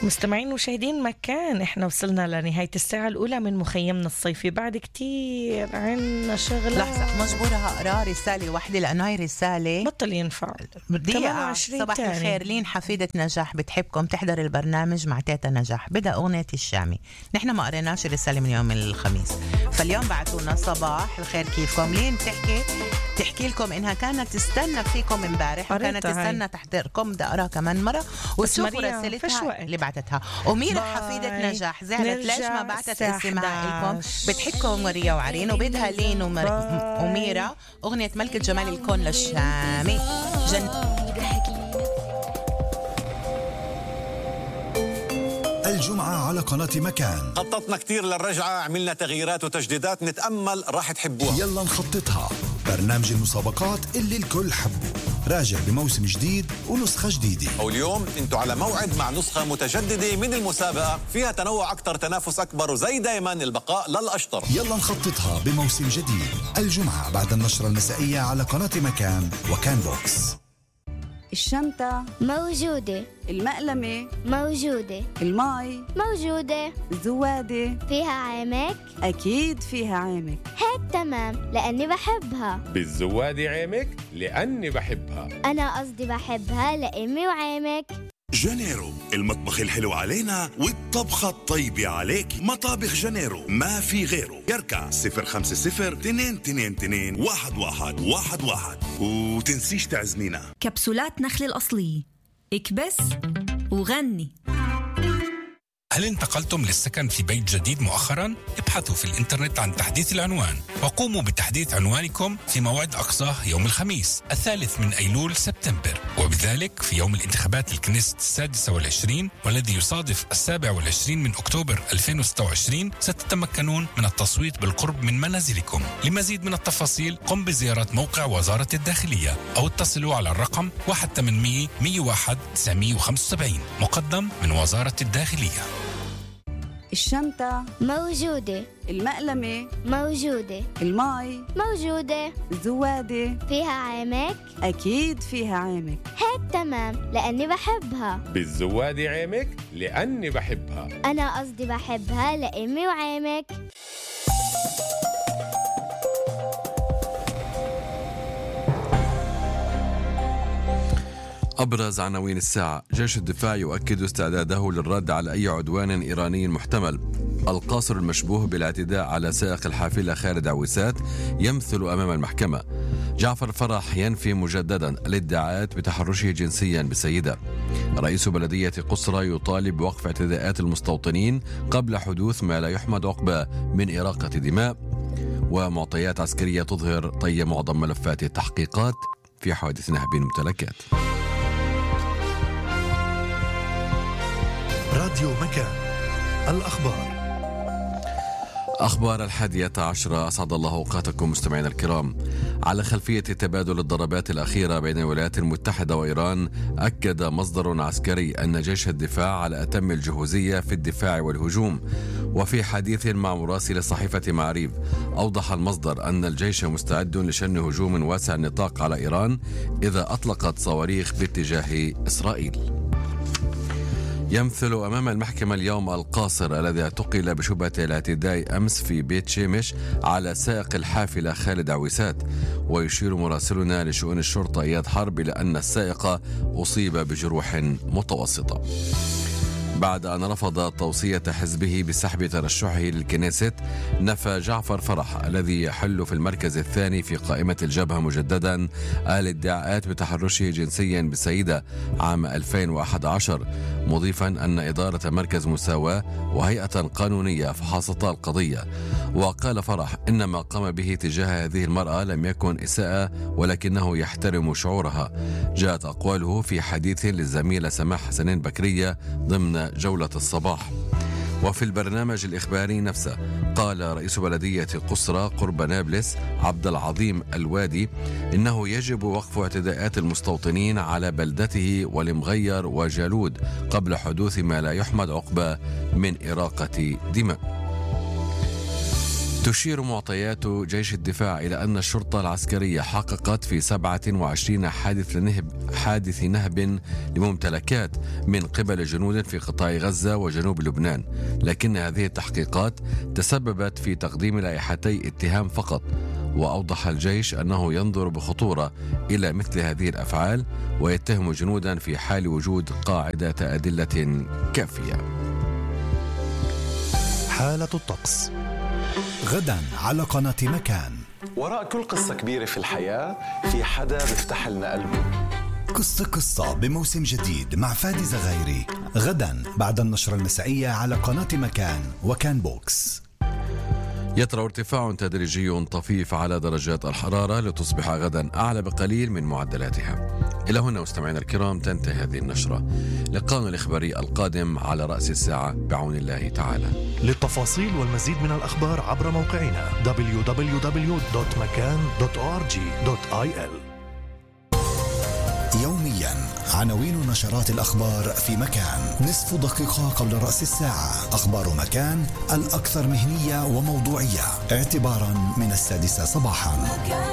مستمعين ومشاهدين مكان، احنا وصلنا لنهاية الساعة الأولى من مخيمنا الصيفي. بعد كتير عنا شغلة. لحظة، مجبورة أقرأ رسالة واحدة لأنه هاي رسالة بطل ينفع. دقيقة. صباح الخير، لين حفيدة نجاح بتحبكم تحضر البرنامج مع تيتا نجاح، بدأ أغنية الشامي. نحن ما قريناش الرسالة من يوم الخميس، فاليوم بعتونا صباح الخير كيفكم. لين تحكي لكم إنها كانت تستنى فيكم امبارح وكانت تستنى تحضركم. بدي أقرأ كمان مرة وتشوفوا رسالتها اللي بعتتها. وميرا حفيدة نجاح زعلت ليش ما بعتت اسمها لكم. بتحبكم وريا وعرين وبدها لين وميرا أغنية ملكة جمال الكون للشامي. الجمعة على قناة مكان. خططنا كتير للرجعة، عملنا تغييرات وتجديدات، نتأمل راح تحبوها. يلا نخططها. برنامج المسابقات اللي الكل حبه راجع بموسم جديد ونسخة جديدة. واليوم انتوا على موعد مع نسخة متجددة من المسابقة، فيها تنوع أكتر، تنافس أكبر، وزي دايما البقاء للأشطر. يلا نخططها بموسم جديد الجمعة بعد النشرة المسائية على قناة مكان وكان بوكس. الشنطة موجودة، المقلمة موجودة، الماي موجودة، الزوادة فيها عامك؟ أكيد فيها عامك. هيك تمام لأني بحبها. بالزوادة عامك لأني بحبها. أنا قصدي بحبها لأمي وعامك. جانيرو، المطبخ الحلو علينا والطبخة الطيبة عليك. مطابخ جانيرو ما في غيره. يركع 050-222-1111 وتنسيش تعزمينا. كبسولات نخل الأصلية، اكبس وغني. هل انتقلتم للسكن في بيت جديد مؤخرا؟ ابحثوا في الانترنت عن تحديث العنوان وقوموا بتحديث عنوانكم في موعد أقصاه يوم الخميس 3 من أيلول سبتمبر، وبذلك في يوم الانتخابات الكنيست 26 والذي يصادف 27 من أكتوبر 2026 ستتمكنون من التصويت بالقرب من منازلكم. لمزيد من التفاصيل قم بزيارة موقع وزارة الداخلية أو اتصلوا على الرقم 1-800-101-975 مقدم من وزارة الداخلية. الشنطة موجودة، المقلمة موجودة، الماي موجودة، الزوادة فيها عامك؟ أكيد فيها عامك. هيك تمام لأني بحبها. بالزوادة عامك لأني بحبها. أنا قصدي بحبها لأمي وعامك. أبرز عناوين الساعة: جيش الدفاع يؤكد استعداده للرد على أي عدوان إيراني محتمل. القاصر المشبوه بالاعتداء على سائق الحافلة خالد عويسات يمثل أمام المحكمة. جعفر فرح ينفي مجددا الادعاءات بتحرشه جنسيا بسيدة. رئيس بلدية قصرى يطالب بوقف اعتداءات المستوطنين قبل حدوث ما لا يحمد عقباه من إراقة دماء. ومعطيات عسكرية تظهر طي معظم ملفات التحقيقات في حوادث نهب الممتلكات. راديو مكان، الأخبار. أخبار 11. أسعد الله أوقاتكم مستمعينا الكرام. على خلفية تبادل الضربات الأخيرة بين الولايات المتحدة وإيران، أكد مصدر عسكري أن جيش الدفاع على أتم الجهوزية في الدفاع والهجوم. وفي حديث مع مراسل صحيفة معريف، أوضح المصدر أن الجيش مستعد لشن هجوم واسع النطاق على إيران إذا أطلقت صواريخ باتجاه إسرائيل. يمثل أمام المحكمة اليوم القاصر الذي اعتقل بشبهة الاعتداء أمس في بيت شيمش على سائق الحافلة خالد عويسات. ويشير مراسلنا لشؤون الشرطة إياد حرب إلى أن السائق أصيب بجروح متوسطة. بعد أن رفض توصية حزبه بسحب ترشحه للكنيست، نفى جعفر فرح الذي يحل في المركز الثاني في قائمة الجبهة مجددا الادعاءات بتحرشه جنسيا بسيدة عام 2011، مضيفا أن إدارة مركز مساواة وهيئة قانونية فحصتا القضية. وقال فرح إن ما قام به تجاه هذه المرأة لم يكن إساءة ولكنه يحترم شعورها. جاءت أقواله في حديث للزميلة سماح حسنين بكرية ضمن جولة الصباح. وفي البرنامج الإخباري نفسه قال رئيس بلدية قصرى قرب نابلس عبد العظيم الوادي إنه يجب وقف اعتداءات المستوطنين على بلدته والمغير وجالود قبل حدوث ما لا يحمد عقباه من إراقة دماء. تشير معطيات جيش الدفاع إلى أن الشرطة العسكرية حققت في 27 حادث نهب لممتلكات من قبل جنود في قطاع غزة وجنوب لبنان، لكن هذه التحقيقات تسببت في تقديم لائحتي اتهام فقط. وأوضح الجيش أنه ينظر بخطورة إلى مثل هذه الأفعال ويتهم جنودا في حال وجود قاعدة أدلة كافية. حالة الطقس غدا على قناة مكان. وراء كل قصة كبيرة في الحياة في حدا بيفتح لنا قلبه. قصة بموسم جديد مع فادي زغيري غدا بعد النشرة المسائية على قناة مكان وكان بوكس. يطرأ ارتفاع تدريجي طفيف على درجات الحرارة لتصبح غدا أعلى بقليل من معدلاتها. إلى هنا مستمعينا الكرام تنتهي هذه النشرة. لقاءنا الإخباري القادم على رأس الساعة بعون الله تعالى. للتفاصيل والمزيد من الأخبار عبر موقعنا www.makan.org.il. يوميا عناوين نشرات الأخبار في مكان. نصف دقيقة قبل رأس الساعة أخبار مكان الأكثر مهنية وموضوعية اعتبارا من 6 صباحا.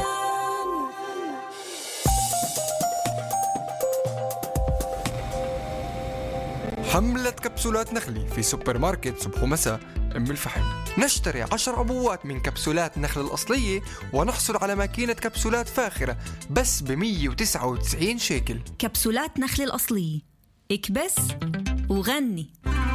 حملة كبسولات نخلي في سوبر ماركت صبح ومساء أم الفحم. نشتري 10 عبوات من كبسولات نخل الأصلية ونحصل على ماكينة كبسولات فاخرة بس ب199 شيكل. كبسولات نخل الأصلية، اكبس وغني.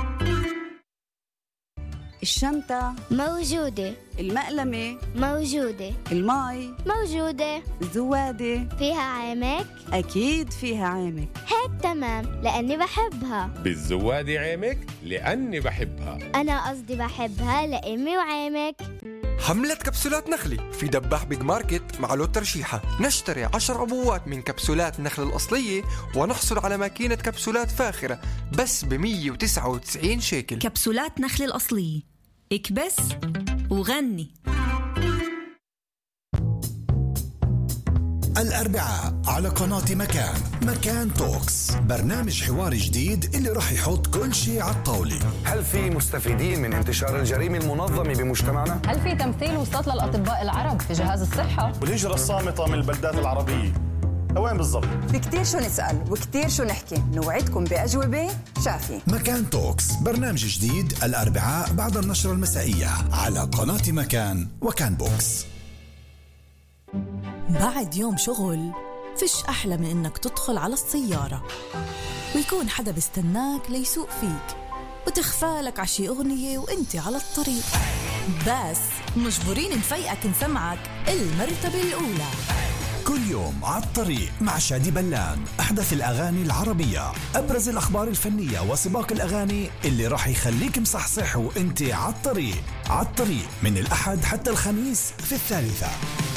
الشنطة موجودة، المقلمة موجودة، المي موجودة، الزوادة فيها عامك؟ أكيد فيها عامك. هيك تمام لأني بحبها. بالزوادة عامك لأني بحبها. أنا قصدي بحبها لأمي وعامك. حملة كبسولات نخلي في دباح بيج ماركت مع لوت ترشيحة. نشتري 10 عبوات من كبسولات نخل الأصلية ونحصل على ماكينة كبسولات فاخرة بس ب199 شيكل. كبسولات نخل الأصلية، اكبس وغني. الأربعاء على قناة مكان توكس، برنامج حواري جديد اللي راح يحط كل شيء على الطاولة. هل في مستفيدين من انتشار الجريمة المنظمة بمجتمعنا؟ هل في تمثيل وصلت للأطباء العرب في جهاز الصحة؟ والهجرة الصامتة من البلدات العربية وين بالضبط؟ في كتير شو نسأل وكتير شو نحكي، نوعدكم بأجوبة شافية. مكان توكس برنامج جديد الأربعاء بعد النشرة المسائية على قناة مكان وكان بوكس. بعد يوم شغل فيش أحلى من إنك تدخل على السيارة ويكون حدا بيستناك ليسوق فيك وتخفالك عشي أغنية وإنتي على الطريق، بس مجبورين نفيقك نسمعك المرتبة الأولى. كل يوم على الطريق مع شادي بلان، أحدث الأغاني العربية، أبرز الأخبار الفنية وسباق الأغاني اللي راح يخليك مصحصح وإنتي على الطريق من الأحد حتى الخميس في 3.